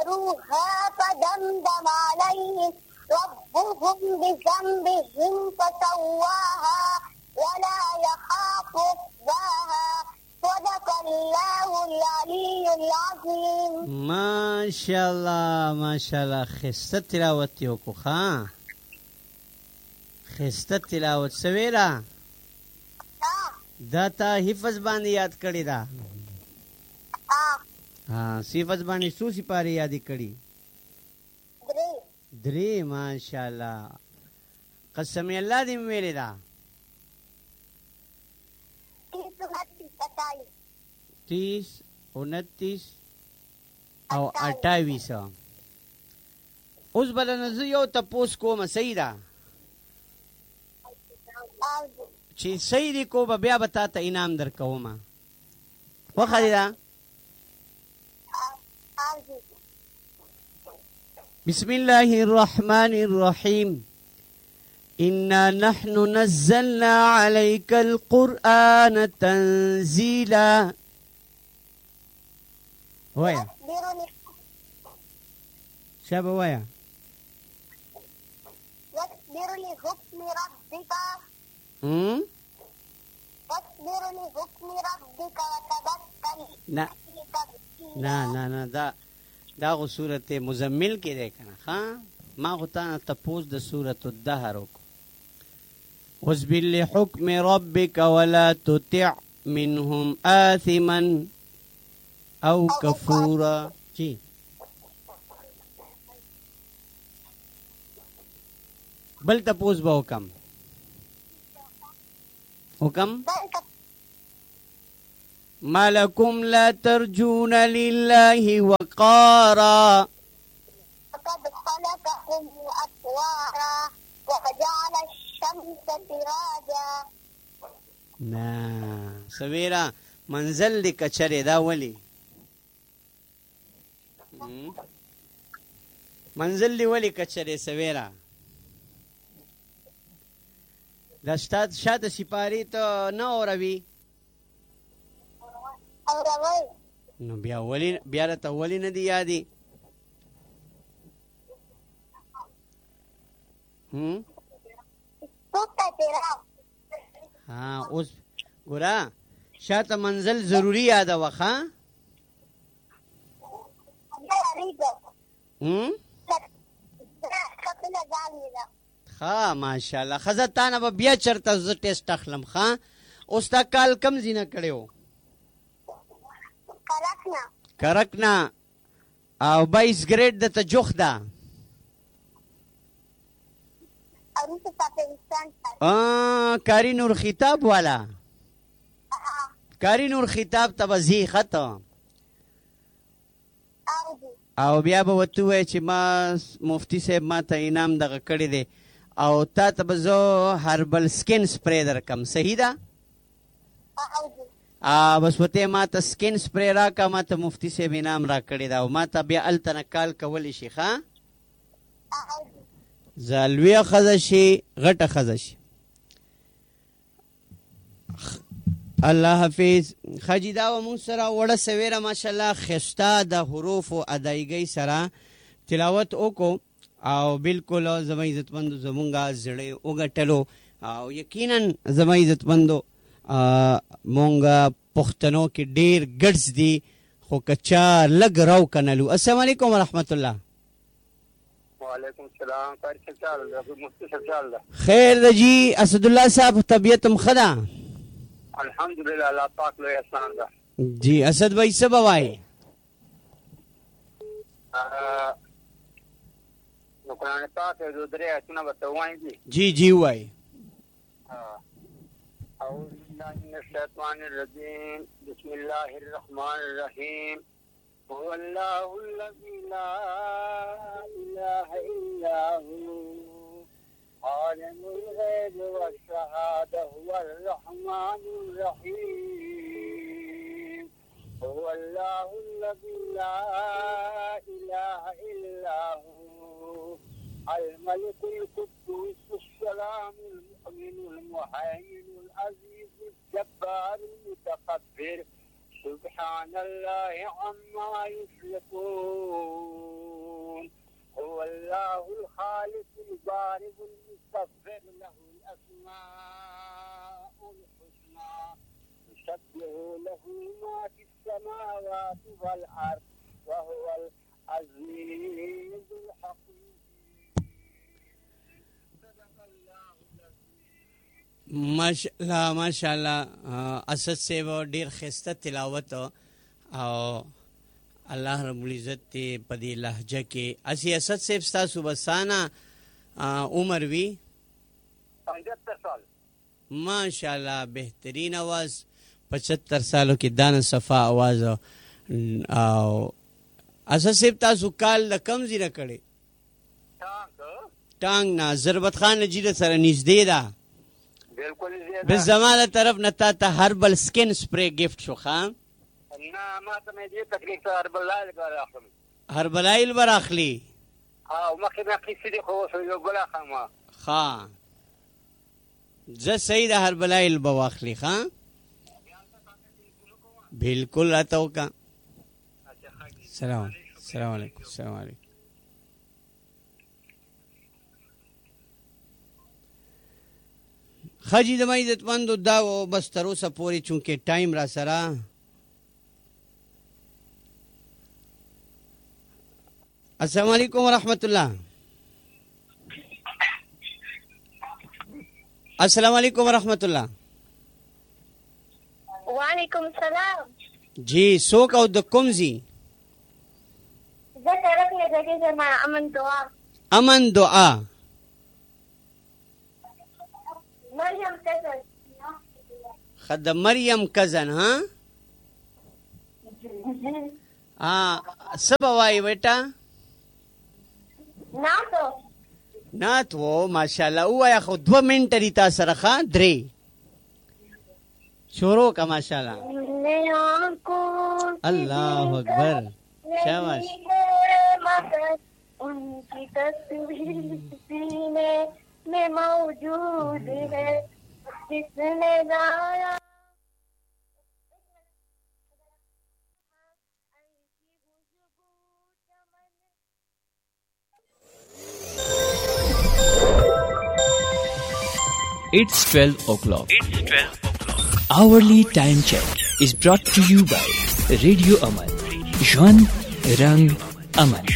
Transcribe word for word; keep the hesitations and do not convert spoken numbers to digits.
فعقروها فدمدم عليهم ربهم بذنبهم فسواها ولا يخاف عقباها صدق الله العلي العظيم. ماشاءالله ماشاءالله خسته تلاوت یو کو ها خسته تلاوت سویرا دا تا حفظ باندې یاد کړی دا ها صفت باندې سو سپاره یاد کړی درې درې ماشاءالله قسم الله دې ویلې دا تیس انتیس او اٹھائیس اوس بلنه زه یو تپوس کوم صحیح ده چې صحیح دی کو به بیا به تا ته انعام در کوم خوښه دی ده بسم الله الرحمن الرحيم إنا نحن نزلنا عليك القرآن تنزيلا ويا شابه ويا واصبر لحكم ربك هم واصبر لحكم ربك وتبتل نا نا نا نا دا دا غو سورت مزمل کې ده کنه ها ما غو تا تپوس د سورت الدهر وک واصبر لحكم ربك ولا تطع منهم آثما او كفورا جی بل تپوس به حکم حکم ما لكم لا ترجون لله وقارا وقد خلقكم أطوارا وجعل الشمس سراجا. نا سویرا منزل دی کچره دا ولی منزل دی ولی کچره سویرا دا شتاد شاته سپاری ته نه اوروي اوروي نو بیا ولی بیا راته ولی نه دی یادي هم ها اوس ګورا شاته منزل ضروری یاد وخا هم ها ماشاءالله خزتانه به بیا چرته ز ټیسټ اخلم ها اوس تا کال کم زینه کړو کرکنا کرکنا او بایس گریډ د ته جوخ ده اه کاری نور خطاب والا کاری نور خطاب ته وزي خطه او بیا به وته وای چې ما مفتی صاحب ما ته انعام دغه کړی دی او تا ته به زه هربل سکین سپری درکم صحیح ده ا بس وته ما ته سکین سپری راکا ما ته مفتی صاحب انعام را کړی دا او ما ته بیا التنه کال کولی شي ښا زالوی خزشی غټه خزشی الله حافظ خجی دا و مون سره وړه سویره ماشاءالله خستا د حروف او ادایګۍ سره تلاوت وکړو او بالکل زما عزتمند زمونږه زړه وګټلو او یقینا زما عزتمندو مونږه پښتنو کې ډیر ګډز دي خو کچا لګ راو کنلو. السلام علیکم ورحمت الله. وعلیکم السلام. خیر د جی اسد الله صاحب طبیعت مخدا الحمدلله الله پاک لوی احسان ده. جی اسد بھائی سب وای نو قرآن پاک د درې آیتونه به وایي دي. جی جی وای اعوذ بالله من الشیطان الرجیم بسم الله الرحمن الرحیم هو الله الذي لا اله الا هو عالم الغيب والشهادة هو الرحمن الرحيم هو الله الذي لا إله إلا هو الملك القدوس السلام المؤمن المهيمن العزيز الجبار المتكبر سبحان الله عما يشركون هو الله الخالق البارئ المصور له الأسماء الحسنى يسبح له ما في السماوات والأرض وهو العزيز الحكيم صدق الله العظيم. ماشاءالله ماشاءالله اسد سے وہ ډیر خسته تلاوت او الله رب العزت په دې لهجه کې اسی اسد سے تاسو بسانا عمر وی پچہتر سال ماشاءالله بهترین आवाज پچہتر سالو کې دانه صفا आवाज او اسد سے تاسو کال د کم زیره کړي ټانګ ټانګ نه ضربت خان نجیده سره نږدې ده بالکل زیاده به زماله طرف نتا ته هربل سکن سپری گیفت شو خان نه ما ته مې دې تکلیف سره بلال کار اخلم هربلایل براخلی او مخکې مې قصې دي خو اوس یو بل اخلم ها زه صحیح د هربلایل بواخلی ها بالکل اتو کا سلام السلام علیکم السلام علیکم خاجی د مې عزت مندو دا او بس تر اوسه پوری چونکه ټایم را سره السلام علیکم ورحمت الله السلام علیکم ورحمت الله وعلیکم السلام. جی څوک او د کوم زی زه طرف نه ځکه زما امن دعا امن دعا مریم کزن خد مریم کزن ها ها سبا وای بیٹا ناتو نات وو ماشاءالله وایا خو دو منټه ری تاسو سره ښا درې شروع کا ماشاءالله اللہ اکبر شاباش ان کی تصویر سینے میں موجود ہے جس نے گایا It's twelve o'clock. It's twelve o'clock. Hourly time check is brought to you by Radio Aman. Jwan Rang Aman.